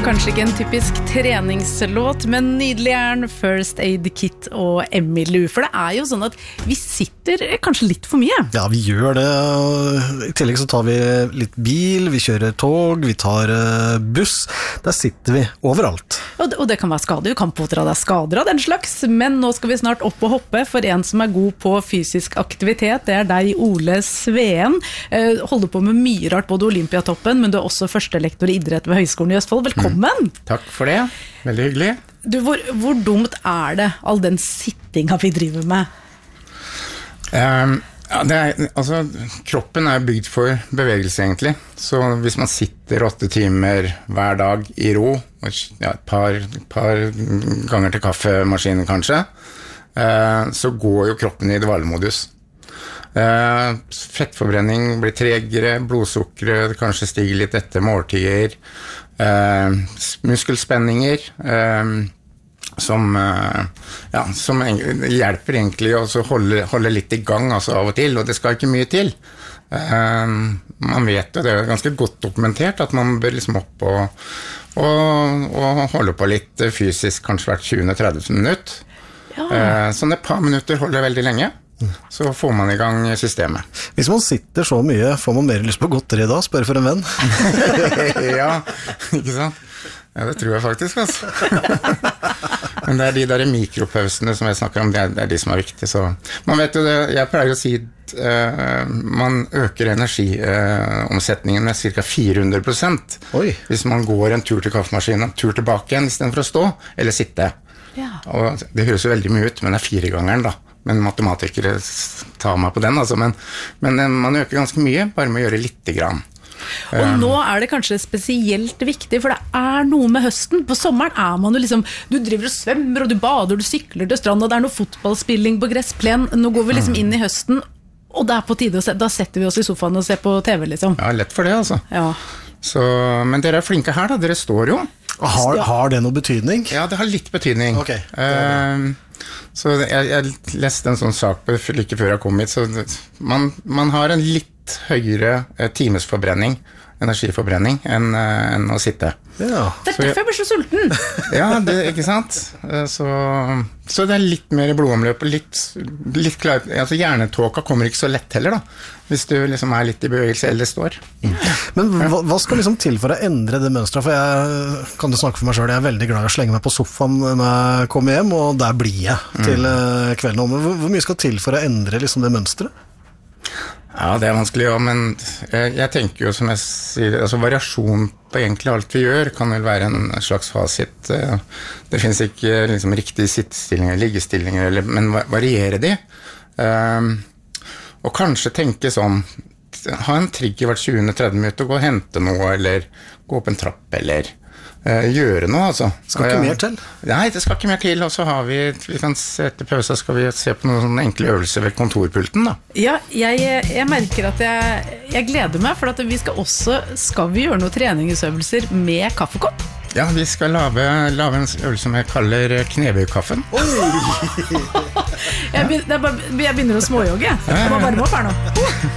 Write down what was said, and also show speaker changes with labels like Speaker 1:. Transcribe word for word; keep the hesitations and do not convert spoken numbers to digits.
Speaker 1: Kanskje ikke en typisk treningslåt, men nydelig er den First Aid Kit og Emmylou. For det er jo sånn at vi sitter kanskje litt for mye.
Speaker 2: Ja, vi gjør det. I tillegg så tar vi litt bil, vi kjører tog, vi tar buss. Der sitter vi overalt.
Speaker 1: Og det, og det kan være skade, du kan pådra deg skader av den slags. Men nå skal vi snart opp og hoppe for en som er god på fysisk aktivitet. Det er deg, Ole Sveen. Holder på med mye rart, både Olympiatoppen, men du er også førstelektor i idrett ved Høgskolen i Østfold. Velkommen!
Speaker 3: Mm. Takk for det, veldig hyggelig.
Speaker 1: Du, hvor, hvor dumt er det, all den sittinga vi driver med?
Speaker 3: Um, ja, det er, altså, kroppen er bygd for bevegelse egentlig, så hvis man sitter åtte timer hver dag i ro, ja, et par, par ganger til kaffemaskinen kanskje, uh, så går jo kroppen i dvalemodus. Uh, fettforbrenning blir tregere, blodsukkeret kanskje stiger litt etter måltider, uh, muskelspenninger uh, som, uh, ja, som hjelper egentlig å holde, holde litt i gang altså av og til, og det skal ikke mye til. Uh, man vet jo, det er ganske godt dokumentert at man bør liksom opp og, og, og holde på litt fysisk, kanskje hvert tjuende til tredivte minutt. Ja. Uh, sånn et par minutter holder veldig lenge. Så får man i gang systemet.
Speaker 2: Hvis man sitter så mye, får man mer lyst på godteri da? Spør for en venn.
Speaker 3: Ja, ikke sant? Ja, det tror jeg faktisk, altså. Men det er de der mikropausene som jeg snakker om, det er, det er de som er viktige. Så. Man vet jo det, jeg pleier å si at uh, man øker energiomsetningen uh, med cirka fire hundre prosent. Oi. Hvis man går en tur til kaffemaskinen, en tur tilbake igjen, i stedet for å stå, eller sitte. Ja. Og det høres jo veldig mye ut, men det er fire gangeren da. Men matematikere tar meg på den, altså. Men, men man øker ganske mye, bare med å gjøre lite grann.
Speaker 1: Og nå er det kanskje spesielt viktig, for det er noe med høsten. På sommeren er man jo liksom, du driver og svømmer, og du bader, du sykler til strand, og det er noe fotballspilling på gressplen. Nå går vi liksom inn i høsten, og det er på tide å se, da setter vi oss i sofaen og ser på T V, liksom.
Speaker 3: Ja, lett for det, altså.
Speaker 1: Ja.
Speaker 3: Så, men dere er flinke her da, dere står jo.
Speaker 2: Har, har det noe betydning?
Speaker 3: Ja, det har litt betydning.
Speaker 2: Ok.
Speaker 3: Uh, så jeg, jeg leste en sånn sak på, like før jeg kom hit, så man, man har en litt høyere timesforbrenning, energiforbrenning, enn, enn å sitte.
Speaker 2: Ja.
Speaker 1: Det er derfor jeg blir så sulten.
Speaker 3: Ja, det, ikke sant? Så, så det er litt mer i blodomløpet, litt, litt klar, altså hjernetåka kommer ikke så lett heller da, hvis du liksom er litt i bevegelse eller står.
Speaker 2: Mm. Men hva, hva skal liksom til for å endre det mønstret? For jeg kan jo snakke for meg selv, jeg er veldig glad i å slenge meg på sofaen når jeg kommer hjem, og der blir jeg til mm. kvelden om. Hvor, hvor mye skal til for å endre liksom det mønstret?
Speaker 3: Ja, det er vanskelig, ja, men jeg, jeg tenker jo, som jeg sier, altså variasjon på egentlig alt vi gjør kan vel være en slags fasit. Det finnes ikke liksom riktige sittestillinger, liggestillinger, eller, men variere de. Um, og kanskje tenke sånn, ha en trigger hvert tjuende til tredivte minutt, og gå og hente noe, eller gå opp en trapp, eller uh, gjøre noe, altså.
Speaker 2: Skal ikke mer til?
Speaker 3: Nei, det skal ikke mer til, og så har vi, vi kan se etter pause, skal vi se på noen enkle øvelser ved kontorpulten da.
Speaker 1: Ja, jeg, jeg merker at jeg, jeg gleder meg, for at vi skal også, skal vi gjøre noen treningsøvelser med kaffekopp?
Speaker 3: Ja, vi skal lave, lave en øvelse som jeg kaller knebøykaffen.
Speaker 1: jeg, begynner, jeg begynner å småjogge. Jeg må varme opp her nå.